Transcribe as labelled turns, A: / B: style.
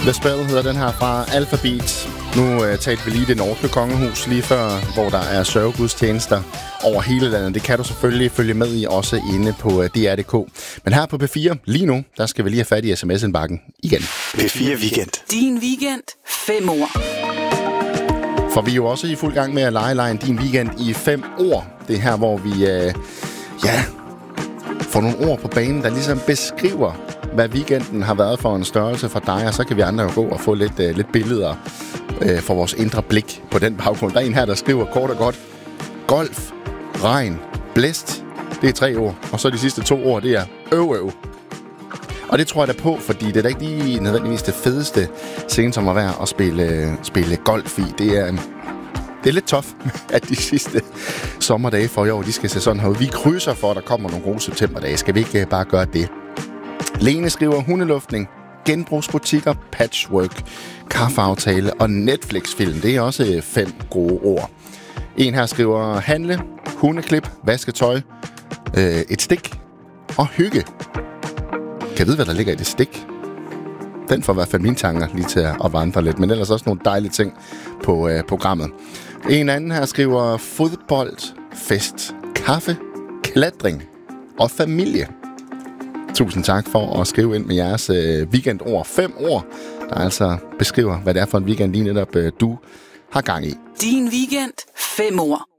A: The Spell hedder den her fra Alphabet. Nu talte vi lige det norske kongehus lige før, hvor der er sørgegudstjenester over hele landet. Det kan du selvfølgelig følge med i, også inde på DR.dk. Men her på P4, lige nu, der skal vi lige have fat i sms-indbakken igen.
B: P4 Weekend.
C: Din weekend. 5 ord.
A: For vi er jo også i fuld gang med at lege din weekend i 5 ord. Det er her, hvor vi får nogle ord på banen, der ligesom beskriver, hvad weekenden har været for en størrelse for dig, og så kan vi andre jo gå og få lidt billeder for vores indre blik på den baggrund. Der er en her, der skriver kort og godt: golf, regn, blæst. Det er 3 ord. Og så de sidste 2 ord, det er øv. Og det tror jeg da på, fordi det er da ikke lige nødvendigvis det fedeste scene, som at være at spille golf i. Det er lidt tough, at de sidste sommerdage for i år, de skal se sådan her ud. Vi krydser for, at der kommer nogle gode septemberdage. Skal vi ikke bare gøre det? Lene skriver hundeluftning, genbrugsbutikker, patchwork, kaffeaftale og Netflix-film. Det er også 5 gode ord. En her skriver handle, hundeklip, vasketøj, et stik og hygge. Kan jeg vide, hvad der ligger i det stik? Den får i hvert fald mine tanker lige til at vandre lidt, men ellers også nogle dejlige ting på programmet. En anden her skriver fodbold, fest, kaffe, klatring og familie. Tusind tak for at skrive ind med jeres weekendord. 5 ord, der altså beskriver, hvad det er for en weekend lige netop du har gang i.
C: Din weekend. 5 ord.